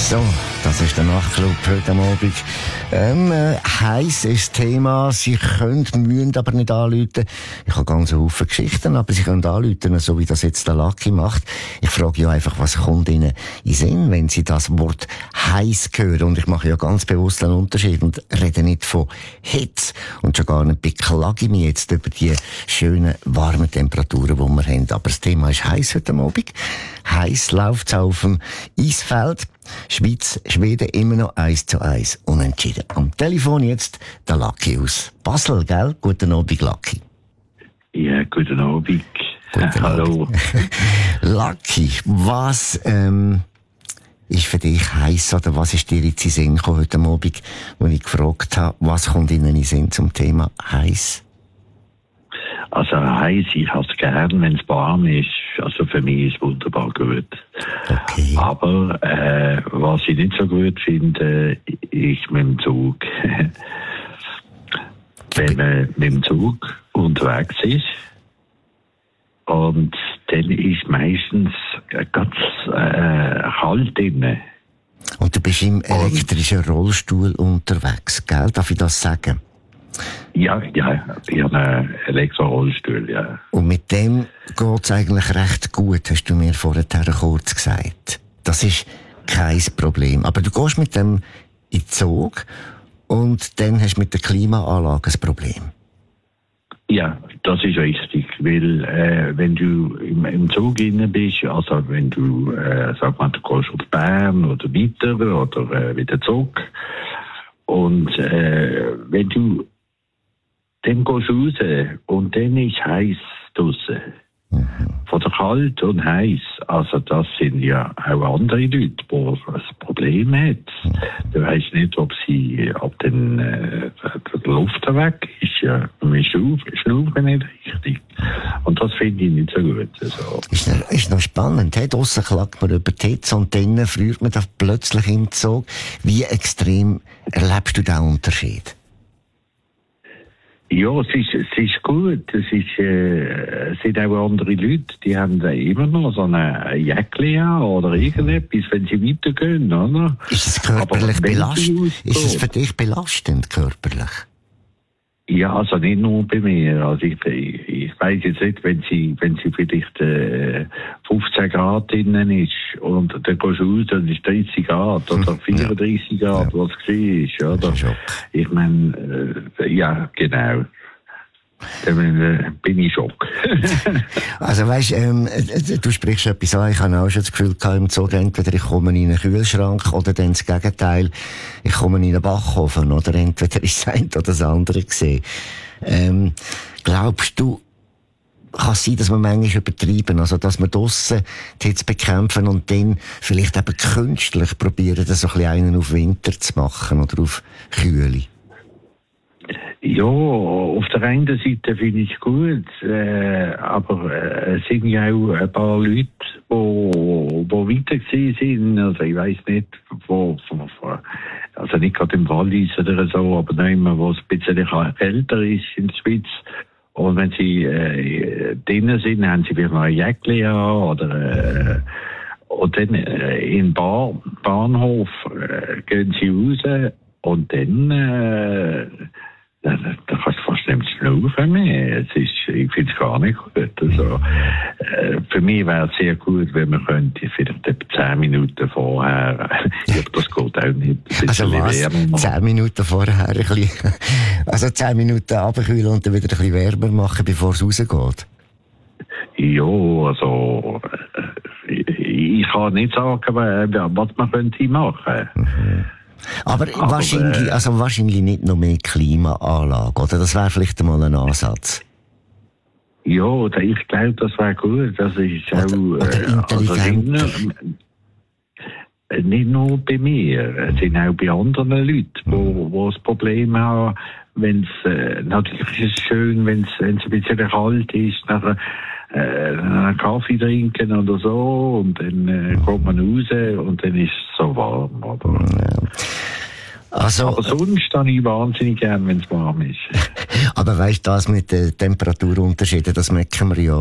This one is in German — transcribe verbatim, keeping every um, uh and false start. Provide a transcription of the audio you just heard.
So, das ist der Nachtclub heute Abend. Ähm, äh, heiß ist das Thema. Sie können, müssen aber nicht anrufen. Ich habe ganz viele Geschichten, aber Sie können anrufen, so wie das jetzt der Lucky macht. Ich frage ja einfach, was kommt Ihnen in den Sinn, wenn Sie das Wort heiß hören? Und ich mache ja ganz bewusst einen Unterschied und rede nicht von Hitze. Und schon gar nicht beklage ich mich jetzt über die schönen, warmen Temperaturen, die wir haben. Aber das Thema ist heiß heute Abend. Heiß läuft es auf dem Eisfeld. Schweiz, Schweden immer noch eins zu eins unentschieden. Am Telefon jetzt der Lucky aus Basel, gell? Guten Abend, Lucky. Ja, guten Abend. Guten Hallo. Abend. Lucky, was ähm, ist für dich heiß oder was ist dir jetzt in den Sinn gekommen heute Abend, als ich gefragt habe, was kommt Ihnen in den Sinn zum Thema heiß? Also heiß, ich habe es gern, wenn es warm ist. Also für mich ist es wunderbar gut. Okay. Aber äh, was ich nicht so gut finde, ist mit dem Zug. Wenn man mit dem Zug unterwegs ist und dann ist meistens ganz äh, kalt drin. Und du bist im elektrischen Rollstuhl unterwegs, gell? Darf ich das sagen? Ja, ja, ich habe einen Elektrorollstuhl, ja. Und mit dem geht's eigentlich recht gut, hast du mir vorher kurz gesagt. Das ist kein Problem. Aber du gehst mit dem in den Zug und dann hast du mit der Klimaanlage ein Problem. Ja, das ist richtig, weil äh, wenn du im, im Zug drin bist, also wenn du, äh, sag mal, du gehst auf Bern oder weiter oder äh, wieder zurück und äh, wenn du dann gehst du raus und dann ist heiß draussen. Mhm. Von der kalt und heiß. Also das sind ja auch andere Leute, die ein Problem haben. Mhm. Du weißt nicht, ob sie, ob dann äh, die Luft weg ist. Ja, wir schnaufen nicht richtig. Und das finde ich nicht so gut. Also. Ist, noch, ist noch spannend. Hey? Draussen klagt man über die Hitze und dann friert man da plötzlich im Zug. Wie extrem erlebst du diesen Unterschied? Ja, es ist, es ist gut. Es, ist, äh, es sind auch andere Leute, die haben da immer noch so eine Jäckli an oder irgendetwas, wenn sie weitergehen, oder? Ist es körperlich belastend? Ist es für dich belastend, körperlich? Ja, also nicht nur bei mir. Also ich, ich, ich weiss jetzt nicht, wenn sie, wenn sie vielleicht äh, fünfzehn Grad drinnen ist und dann gehst du raus und es ist dreißig Grad oder vierunddreißig ja. Grad, ja. Was es war, oder? Ich meine, äh, ja, genau. Dann äh, bin ich schock. Also weisst, ähm, du sprichst etwas an, ich habe auch schon das Gefühl gehabt im Zug, entweder ich komme in einen Kühlschrank oder dann das Gegenteil, ich komme in einen Backofen oder entweder ist das eine oder das andere gesehen. Ähm, glaubst du, kann es sein, dass wir manchmal übertreiben, also dass wir draussen die Hitze bekämpfen und dann vielleicht eben künstlich probieren, so ein bisschen einen auf Winter zu machen oder auf Kühle? Ja, auf der einen Seite finde ich es gut, äh, aber äh, es sind ja auch ein paar Leute, die weiter gewesen sind. Also ich weiss nicht, wo, wo, wo, also nicht gerade im Wallis oder so, aber noch immer, wo es ein bisschen kälter ist in der Schweiz. Und wenn sie äh, drinnen sind, haben sie vielleicht noch ein Jäckli an oder äh, und dann äh, im Bar, Bahnhof äh, gehen sie raus und dann äh, Da, da kannst du fast nicht schnaufen mehr. Es ist, ich finde es gar nicht gut. Also, äh, für mich wäre es sehr gut, wenn man könnte vielleicht etwa zehn Minuten vorher, ja, das geht auch nicht. Also was? Zehn Minuten vorher ein bisschen, also zehn Minuten abkühlen und dann wieder ein bisschen wärmer machen, bevor es rausgeht? Ja, also, ich, ich kann nicht sagen, was man könnte machen. Mhm. Aber, Aber wahrscheinlich, also wahrscheinlich nicht noch mehr Klimaanlage, oder? Das wäre vielleicht einmal ein Ansatz. Ja, ich glaube, das wäre gut. Das ist oder, auch, oder intelligent. Also nicht, nicht nur bei mir, es sind auch bei anderen Leuten, die mhm. das Problem haben, wenn es, äh, natürlich ist es schön, wenn es ein bisschen kalt ist, nachher äh, einen Kaffee trinken oder so und dann äh, kommt man raus und dann ist es so warm. Oder? Ja. Also, aber sonst habe ich wahnsinnig gern, wenn es warm ist. Aber weißt du, das mit den Temperaturunterschieden, das merken wir ja